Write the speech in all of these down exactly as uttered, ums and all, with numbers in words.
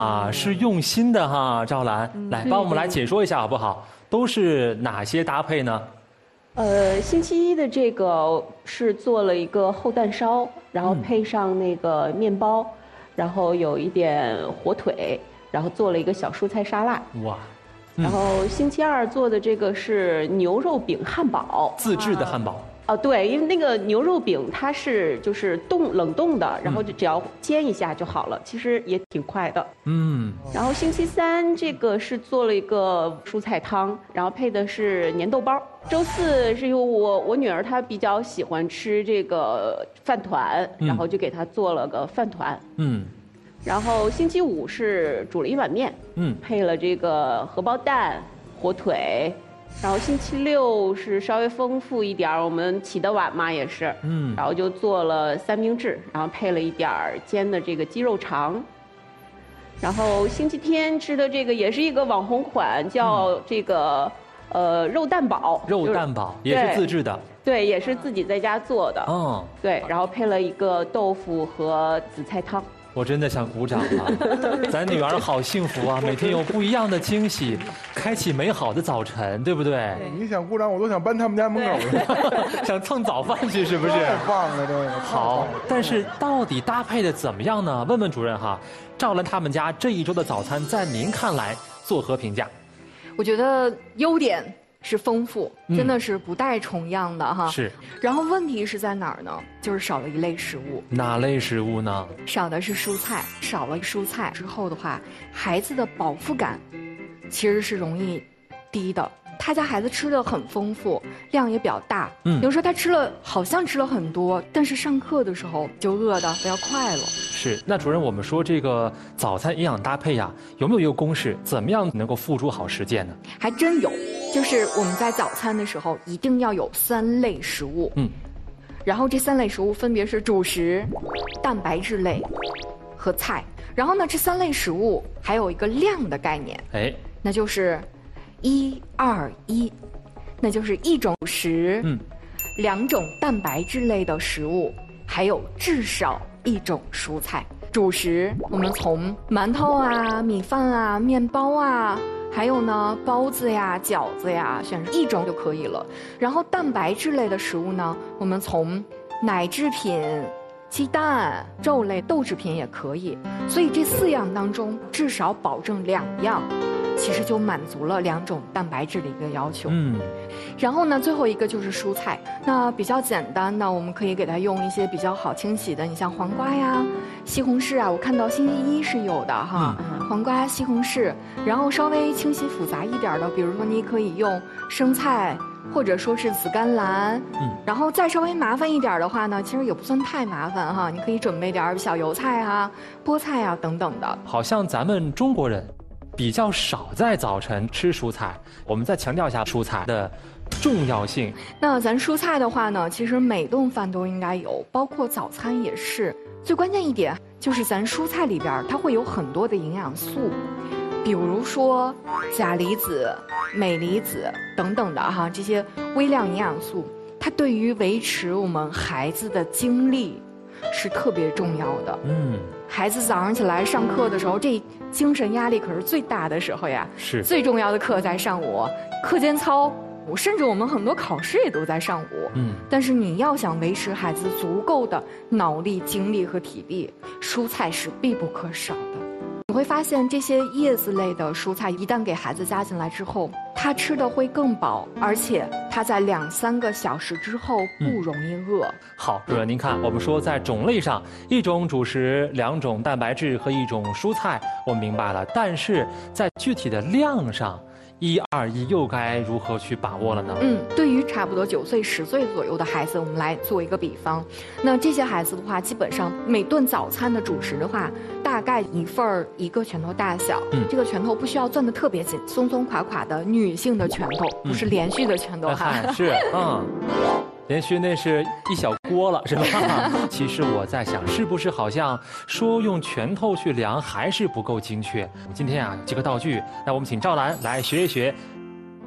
啊，是用心的哈，赵兰，来帮我们来解说一下好不好？都是哪些搭配呢？ 呃，星期一的这个是做了一个厚蛋烧，然后配上那个面包，然后有一点火腿，然后做了一个小蔬菜沙拉。哇！然后星期二做的这个是牛肉饼汉堡， 自制的汉堡。 哦，对，因为那个牛肉饼它是就是冻冷冻的，然后就只要煎一下就好了，其实也挺快的。嗯。然后星期三这个是做了一个蔬菜汤，然后配的是粘豆包。周四是因为我我女儿她比较喜欢吃这个饭团，然后就给她做了个饭团。嗯。然后星期五是煮了一碗面，嗯，配了这个荷包蛋、火腿。然后星期六是稍微丰富一点，我们起得晚嘛也是，嗯，然后就做了三明治，然后配了一点煎的这个鸡肉肠。然后星期天吃的这个也是一个网红款，叫这个、嗯、呃肉蛋堡。 肉蛋堡也是自制的。 对，也是自己在家做的。哦。对，然后配了一个豆腐和紫菜汤。 我真的想鼓掌啊！咱女儿好幸福啊，每天有不一样的惊喜，开启美好的早晨，对不对？ 你想鼓掌，我都想搬他们家门口了， 想蹭早饭去，是不是？ 太棒了，这个好。但是到底搭配的怎么样呢？问问主任哈，赵兰他们家这一周的早餐，在您看来作何评价？ 我觉得优点是丰富，真的是不带重样的哈。 是。 然后问题是在哪儿呢？就是少了一类食物。 哪类食物呢？ 少的是蔬菜。少了蔬菜之后的话，孩子的饱腹感其实是容易低的。他家孩子吃的很丰富，量也比较大。嗯。有时候他吃了好像吃了很多，但是上课的时候就饿得比较快了。 是。那主任，我们说这个早餐营养搭配呀，有没有一个公式？怎么样能够付诸好实践呢？ 还真有。就是我们在早餐的时候一定要有三类食物，嗯，然后这三类食物分别是主食、蛋白质类和菜。然后呢，这三类食物还有一个量的概念，哎，那就是一二一，那就是一种食，嗯，两种蛋白质类的食物，还有至少一种蔬菜。主食我们从馒头啊、米饭啊、面包啊。还有呢，包子呀、饺子呀，选一种就可以了。然后蛋白质类的食物呢，我们从奶制品、鸡蛋、肉类、豆制品也可以。所以这四样当中，至少保证两样，其实就满足了两种蛋白质的一个要求。嗯。然后呢，最后一个就是蔬菜。那比较简单的，我们可以给它用一些比较好清洗的，你像黄瓜呀、西红柿啊，我看到星期一是有的哈。嗯。黄瓜、西红柿，然后稍微清洗复杂一点的，比如说你可以用生菜，或者说是紫甘蓝，嗯，然后再稍微麻烦一点的话呢，其实也不算太麻烦哈，你可以准备点小油菜啊、菠菜啊等等的。 好像咱们中国人比较少在早晨吃蔬菜，我们再强调一下蔬菜的重要性。 那咱蔬菜的话呢，其实每顿饭都应该有，包括早餐也是。最关键一点就是咱蔬菜里边它会有很多的营养素，比如说钾离子、镁离子等等的哈，这些微量营养素，它对于维持我们孩子的精力是特别重要的。嗯，孩子早上起来上课的时候，这精神压力可是最大的时候呀。 是。 最重要的课在上午，课间操。甚至我们很多考试也都在上午，嗯，但是你要想维持孩子足够的脑力、精力和体力，蔬菜是必不可少的。你会发现这些叶子类的蔬菜一旦给孩子加进来之后，他吃的会更饱，而且他在两三个小时之后不容易饿。嗯、 好，主任您看，我们说在种类上，一种主食、两种蛋白质和一种蔬菜，我明白了，但是在具体的量上。一二一又该如何去把握了呢？ 嗯，对于差不多九岁、十岁左右的孩子，我们来做一个比方。那这些孩子的话，基本上每顿早餐的主食的话，大概一份儿一个拳头大小。嗯，这个拳头不需要攥得特别紧，松松垮垮的女性的拳头，不是连续的拳头哈。 嗯、是，嗯。连续那是一小锅了，是吧？其实我在想，是不是好像说用拳头去量还是不够精确？今天啊，几个道具，那我们请赵兰来学一学。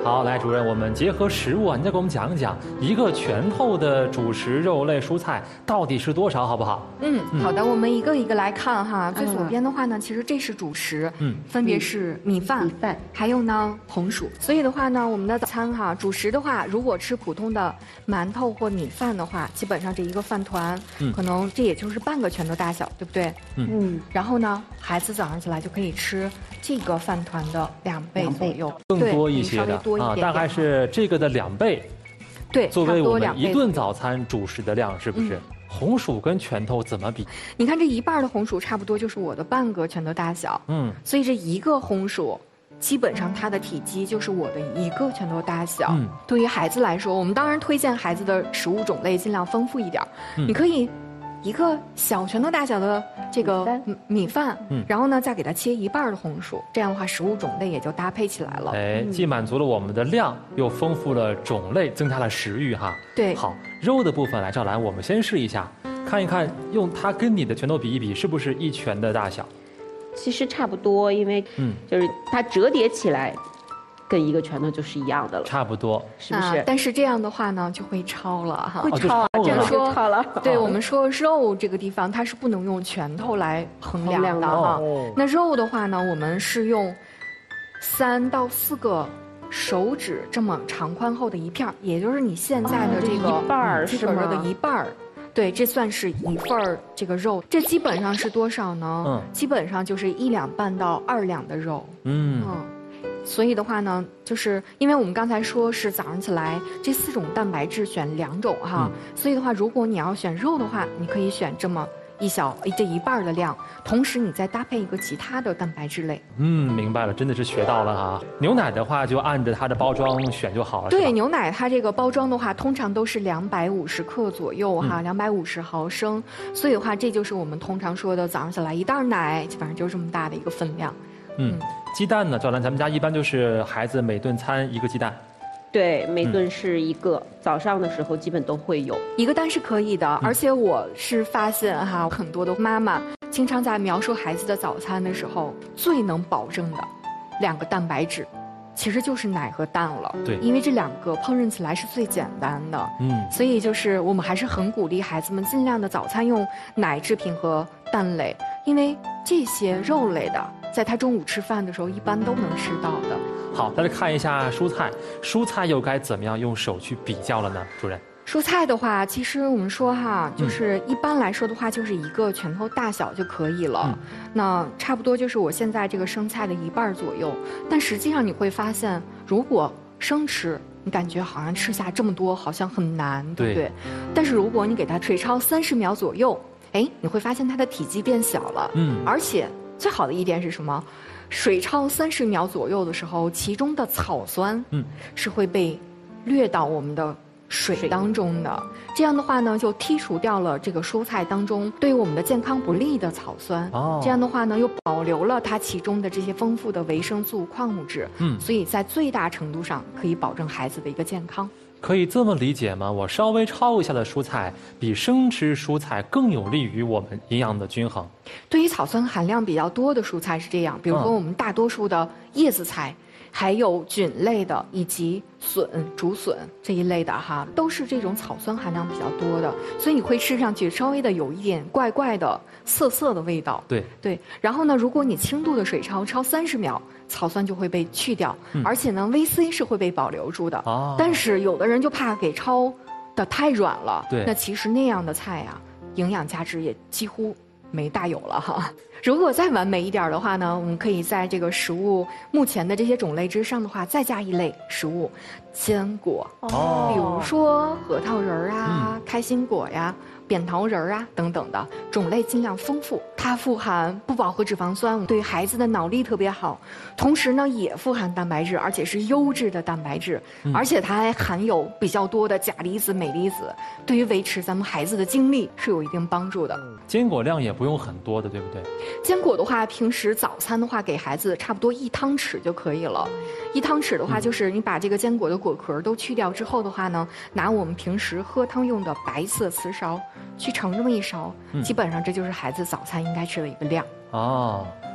好，来主任，我们结合食物啊，你再给我们讲讲一个拳头的主食、肉类、蔬菜到底是多少，好不好？ 嗯，好的，我们一个一个来看哈。最左边的话呢，其实这是主食，嗯，分别是米饭、 米饭， 还有呢红薯。所以的话呢，我们的早餐哈，主食的话，如果吃普通的馒头或米饭的话，基本上这一个饭团，嗯，可能这也就是半个拳头大小，对不对？嗯。然后呢，孩子早上起来就可以吃这个饭团的两倍左右， 更多一些的啊，大概是这个的两倍。 对， 作为我们一顿早餐主食的量，是不是？红薯跟拳头怎么比？ 你看这一半的红薯差不多就是我的半个拳头大小，嗯，所以这一个红薯，基本上它的体积就是我的一个拳头大小。嗯，对于孩子来说，我们当然推荐孩子的食物种类尽量丰富一点。嗯，你可以一个小拳头大小的这个米饭，嗯，然后呢再给它切一半的红薯，这样的话食物种类也就搭配起来了。 哎，既满足了我们的量，又丰富了种类，增加了食欲哈。 对， 好，肉的部分来，赵兰，我们先试一下，看一看用它跟你的拳头比一比，是不是一拳的大小？ 其实差不多，因为嗯，就是它折叠起来。跟一个拳头就是一样的了， 差不多， 是不是？ 啊、但是这样的话呢，就会超了哈， 会超啊， 这样说超了。 对，我们说肉这个地方，它是不能用拳头来衡量的哈。哦、那肉的话呢，我们是用三到四个手指这么长宽厚的一片，也就是你现在的这个一半儿是吗？ 的一半儿。对，这算是一份儿这个肉，这基本上是多少呢？嗯，基本上就是一两半到二两的肉。嗯。嗯，所以的话呢，就是因为我们刚才说是早上起来这四种蛋白质选两种哈，嗯、所以的话，如果你要选肉的话，你可以选这么一小这一半的量，同时你再搭配一个其他的蛋白质类。 嗯，明白了，真的是学到了哈。牛奶的话就按着它的包装选就好了。 对，牛奶它这个包装的话，通常都是两百五十克左右哈，两百五十毫升。所以的话，这就是我们通常说的早上起来一袋奶，基本上就是这么大的一个分量。 嗯，鸡蛋呢，赵兰，咱们家一般就是孩子每顿餐一个鸡蛋。 对，每顿是一个，嗯、早上的时候基本都会有一个蛋是可以的，嗯、而且我是发现哈，很多的妈妈经常在描述孩子的早餐的时候，最能保证的两个蛋白质，其实就是奶和蛋了。 对， 因为这两个烹饪起来是最简单的。嗯，所以就是我们还是很鼓励孩子们尽量的早餐用奶制品和蛋类，因为这些肉类的，在他中午吃饭的时候一般都能吃到的。 好，再来看一下蔬菜，蔬菜又该怎么样用手去比较了呢？主任， 蔬菜的话，其实我们说哈，就是一般来说的话，就是一个拳头大小就可以了。嗯、那差不多就是我现在这个生菜的一半左右。但实际上你会发现，如果生吃，你感觉好像吃下这么多好像很难，对不对？对，但是如果你给它水焯三十秒左右，哎，你会发现它的体积变小了。嗯，而且最好的一点是什么？水焯三十秒左右的时候，其中的草酸，嗯，是会被掠到我们的水当中的。这样的话呢，就剔除掉了这个蔬菜当中对于我们的健康不利的草酸。哦，这样的话呢，又保留了它其中的这些丰富的维生素、矿物质。嗯，所以在最大程度上可以保证孩子的一个健康。 可以这么理解吗？我稍微焯一下的蔬菜，比生吃蔬菜更有利于我们营养的均衡。 对于草酸含量比较多的蔬菜是这样，比如说我们大多数的叶子菜，还有菌类的以及笋、竹笋这一类的哈，都是这种草酸含量比较多的，所以你会吃上去稍微的有一点怪怪的、涩涩的味道。 对对。然后呢，如果你轻度的水焯，焯三十秒，草酸就会被去掉，嗯、而且呢 ，V C 是会被保留住的。哦。但是有的人就怕给焯的太软了。 对。 那其实那样的菜呀、啊，营养价值也几乎没大有了哈。如果再完美一点的话呢，我们可以在这个食物目前的这些种类之上的话，再加一类食物，坚果。哦。比如说核桃仁儿啊、嗯、开心果呀、扁桃仁儿啊等等的种类尽量丰富。它富含不饱和脂肪酸，对孩子的脑力特别好。同时呢，也富含蛋白质，而且是优质的蛋白质，嗯、而且它还含有比较多的钾离子、镁离子，对于维持咱们孩子的精力是有一定帮助的。 坚果量也不用很多的，对不对？ 坚果的话，平时早餐的话，给孩子差不多一汤匙就可以了。一汤匙的话，就是你把这个坚果的果壳都去掉之后的话呢，拿我们平时喝汤用的白色瓷勺去盛这么一勺，嗯、基本上这就是孩子早餐应该吃的一个量。 哦，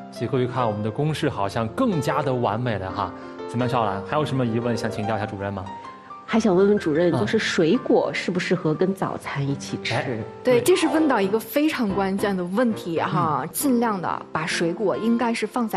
最后一看，我们的公式好像更加的完美了哈。怎么样，邵兰，还有什么疑问想请教一下主任吗？ 还想问问主任，就是水果适不适合跟早餐一起吃？哎、 对，这是问到一个非常关键的问题哈，嗯、尽量的把水果应该是放在